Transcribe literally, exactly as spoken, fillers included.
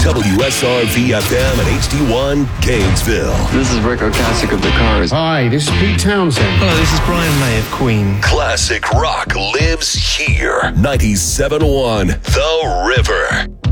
W S R V F M and H D one Gainesville. This is Rick Ocasek of The Cars. Hi, this is Pete Townsend. Hello, this is Brian May of Queen. Classic rock lives here. ninety-seven point one The River.